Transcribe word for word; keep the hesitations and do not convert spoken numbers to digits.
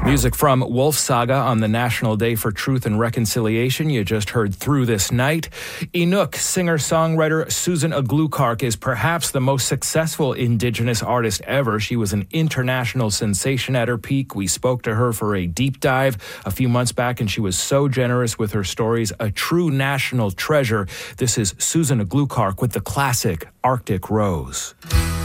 Music from Wolf Saga on the National Day for Truth and Reconciliation. You just heard Through This Night. Inuk singer-songwriter Susan Aglukark is perhaps the most successful Indigenous artist ever. She was an international sensation at her peak. We spoke to her for a deep dive a few months back, and she was so generous with her stories. A true national treasure. This is Susan Aglukark with the classic Arctic Rose.